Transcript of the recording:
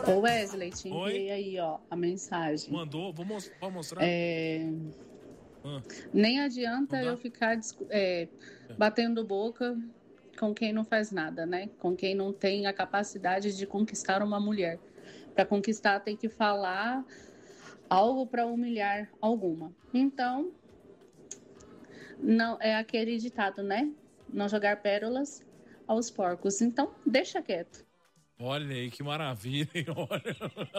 Ô Wesley, te Oi? enviei aí, ó, a mensagem. Mandou, vou mostrar. Nem adianta Não dá? eu ficar batendo boca com quem não faz nada, né? Com quem não tem a capacidade de conquistar uma mulher. Para conquistar, tem que falar algo para humilhar alguma. Então, não é aquele ditado, né? Não jogar pérolas aos porcos. Então, deixa quieto. Olha aí que maravilha, hein? Olha.